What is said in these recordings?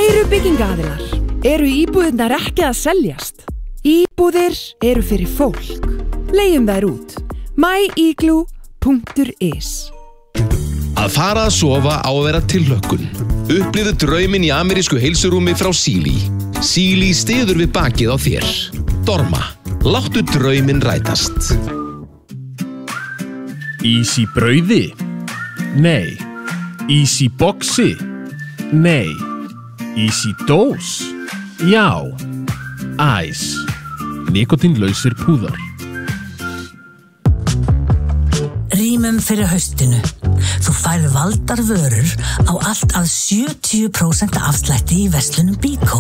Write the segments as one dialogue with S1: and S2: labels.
S1: Kæru byggingaaðilar, eru íbúðirnar ekki að seljast? Íbúðir eru fyrir fólk. Leigjum þær út. myigloo.is.
S2: Að fara að sofa á að vera tilhlökkun. Upplifðu drauminn í amerísku heilsurúmi frá Sealy. Sealy styður við bakið á þér. Dorma. Láttu drauminn rætast.
S3: Ís í brauði? Nei. Ís í boxi? Nei. Ís í dós? Já. Æs. Nikotínlausir púðar.
S4: Rýmum fyrir haustinu. Þú færð valdar vörur á allt að 70% afslætti í verslunum Bíkó.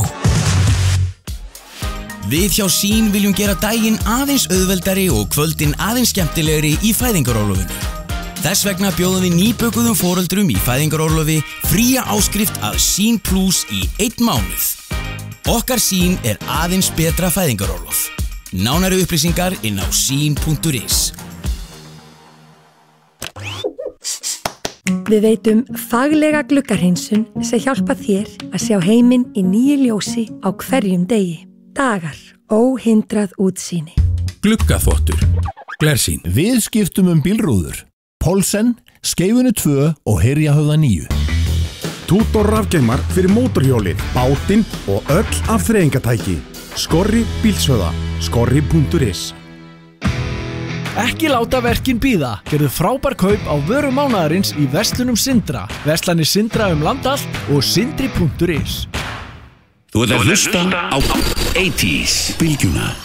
S5: Við hjá Sín viljum gera daginn aðeins auðveldari og kvöldin aðeins skemmtilegri í fæðingarorlofinu. Þess vegna bjóðum við nýbökuðum foreldrum í fæðingarorlofi fría áskrift af Sín Plus í 1 mánuð. Okkar Sín aðeins betra fæðingarorlof. Nánari upplýsingar inn á sin.is.
S6: Við veitum faglega gluggahreinsun sem hjálpa þér að sjá heiminn í nýju ljósi á hverjum degi. Dagar, óhindrað útsýni.
S7: Gluggaþvottur, Glersín. Við skiptum bílrúður. Pólsen, Skeifunu 2 og Hyrjahöfða 9.
S8: Tútor rafgeimar fyrir mótorhjólið, bátinn og öll afþreyingatæki. Skorri bílsöða, skorri.is.
S9: Ekki láta verkin bíða. Gerðu frábær kaup á vöru mánaðarins í verslunum Sindra. Verslanir Sindra land allt og sindri.is.
S10: Þú ert að hlusta á 80s Bylgjuna.